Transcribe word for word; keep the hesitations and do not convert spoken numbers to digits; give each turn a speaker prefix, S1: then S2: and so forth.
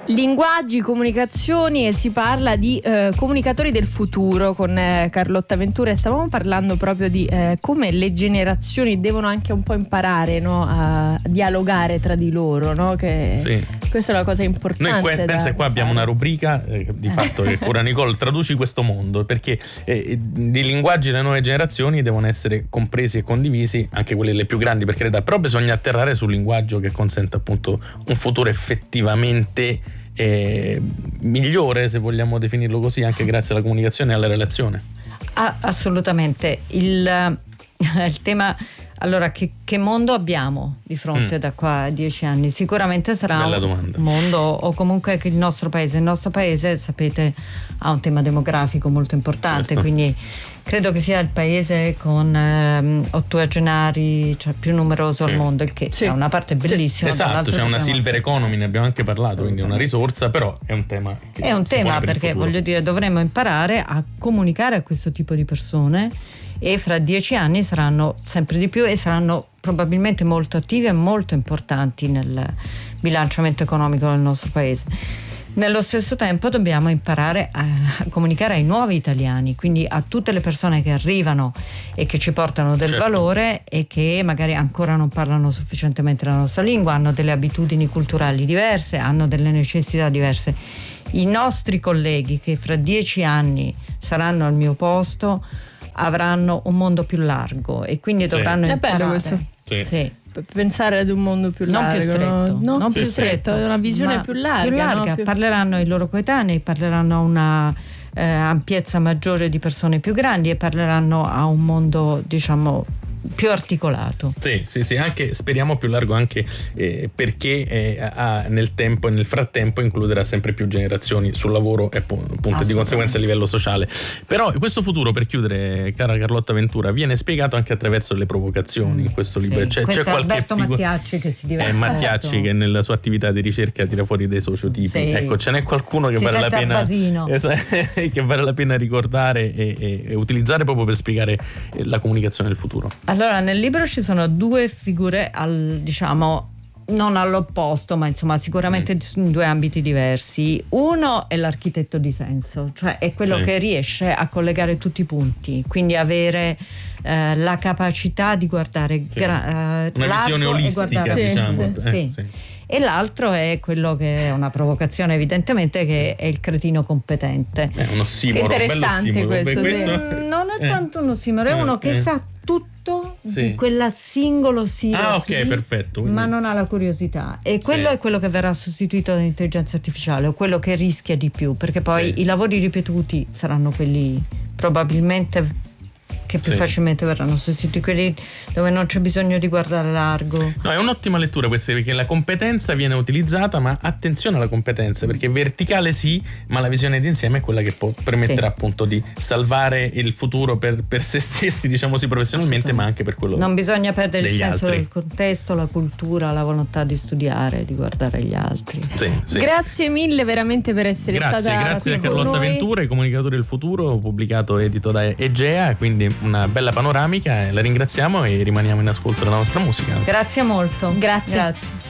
S1: Linguaggi, comunicazioni, e si parla di eh, comunicatori del futuro con eh, Carlotta Ventura, e stavamo parlando proprio di eh, come le generazioni devono anche un po' imparare, no, a dialogare tra di loro, no? Che
S2: sì.
S1: Questa è una cosa importante.
S2: Noi que- pensa che qua abbiamo una rubrica eh, di fatto che ora Nicole traduci questo mondo, perché eh, i linguaggi delle nuove generazioni devono essere compresi e condivisi, anche quelli le più grandi per carità, però bisogna atterrare sul linguaggio che consente appunto un futuro effettivamente Eh, migliore, se vogliamo definirlo così, anche grazie alla comunicazione e alla relazione.
S3: Ah, assolutamente. Il, il tema, allora, che, che mondo abbiamo di fronte mm. da qua a dieci anni? Sicuramente sarà
S2: Bella
S3: un
S2: domanda.
S3: mondo, o comunque che il nostro paese, il nostro paese, sapete, ha un tema demografico molto importante,
S2: certo.
S3: Quindi credo che sia il paese con ehm, ottuagenari, cioè più numeroso
S2: sì.
S3: al mondo, il che
S1: sì.
S3: è una parte bellissima.
S2: Sì. Esatto, c'è una silver economy, ne abbiamo anche parlato, quindi una risorsa, però è un tema che
S3: è un
S2: si
S3: tema
S2: pone per il
S3: perché
S2: futuro.
S3: voglio dire, dovremmo imparare a comunicare a questo tipo di persone, e fra dieci anni saranno sempre di più e saranno probabilmente molto attivi e molto importanti nel bilanciamento economico del nostro paese. Nello stesso tempo dobbiamo imparare a comunicare ai nuovi italiani, quindi a tutte le persone che arrivano e che ci portano del
S2: certo.
S3: valore e che magari ancora non parlano sufficientemente la nostra lingua, hanno delle abitudini culturali diverse, hanno delle necessità diverse. I nostri colleghi che fra dieci anni saranno al mio posto avranno un mondo più largo e quindi
S2: sì.
S3: dovranno
S1: è
S3: imparare.
S1: bello questo.
S2: Sì.
S3: Sì.
S1: Pensare ad un mondo più
S3: Non
S1: largo,
S3: più stretto,
S1: no?
S3: non
S1: più
S3: più
S1: stretto,
S3: stretto,
S1: una visione
S3: ma
S1: più larga,
S3: più larga.
S1: no? Più...
S3: Parleranno i loro coetanei, parleranno a una eh, ampiezza maggiore di persone più grandi e parleranno a un mondo, diciamo, più articolato.
S2: Sì, sì, sì, anche speriamo più largo, anche eh, perché eh, ha, nel tempo e nel frattempo includerà sempre più generazioni sul lavoro e appunto di conseguenza a livello sociale. Però questo futuro, per chiudere, cara Carlotta Ventura, viene spiegato anche attraverso le provocazioni mm, in questo libro.
S3: Sì.
S2: C'è,
S3: Questo
S2: c'è qualche
S3: Alberto
S2: figu-
S3: Mattiacci che si diverte.
S2: Eh, Mattiacci che nella sua attività di ricerca tira fuori dei sociotipi.
S3: Sì.
S2: Ecco, ce n'è qualcuno che
S3: si
S2: vale la
S3: sente
S2: pena
S3: Basino.
S2: che vale la pena ricordare e, e, e utilizzare proprio per spiegare la comunicazione del futuro.
S3: Allora, nel libro ci sono due figure al, diciamo, non all'opposto, ma insomma sicuramente in due ambiti diversi. Uno è l'architetto di senso, cioè è quello
S2: sì.
S3: che riesce a collegare tutti i punti, quindi avere eh, la capacità di guardare
S2: sì.
S3: gra-
S2: una visione olistica,
S3: guardare,
S2: diciamo.
S3: sì,
S2: Eh,
S3: sì.
S2: sì.
S3: E l'altro è quello che è una provocazione, evidentemente, che è il cretino competente.
S2: È un ossimoro,
S1: interessante
S2: bello ossimoro.
S1: questo,
S2: Beh,
S1: sì.
S2: questo...
S3: Mm, non è
S2: Eh.
S3: tanto uno ossimoro, è
S2: Eh,
S3: uno che
S2: eh.
S3: sa tutto
S2: Sì.
S3: di quella singolo sì
S2: Ah,
S3: o
S2: ok,
S3: sì,
S2: perfetto. Quindi...
S3: ma non ha la curiosità. E quello
S2: Sì.
S3: è quello che verrà sostituito dall'intelligenza artificiale, o quello che rischia di più, perché poi
S2: Sì.
S3: i lavori ripetuti saranno quelli probabilmente che più
S2: sì.
S3: facilmente verranno sostituiti, quelli dove non c'è bisogno di guardare largo.
S2: No, è un'ottima lettura questa, perché la competenza viene utilizzata, ma attenzione alla competenza, perché verticale sì, ma la visione d'insieme è quella che può permetterà
S3: Sì.
S2: appunto di salvare il futuro per, per se stessi, diciamo sì, professionalmente, ma anche per quello
S3: Non bisogna perdere il
S2: degli
S3: senso
S2: altri.
S3: del contesto, la cultura, la volontà di studiare, di guardare gli altri.
S2: Sì, sì.
S1: Grazie mille veramente per essere
S2: Grazie,
S1: stata
S2: grazie a
S1: qui con
S2: Carlotta
S1: noi.
S2: Ventura, i comunicatori del futuro, pubblicato e edito da Egea, quindi una bella panoramica, la ringraziamo e rimaniamo in ascolto della nostra musica.
S3: Grazie molto.
S1: Grazie.
S3: Grazie.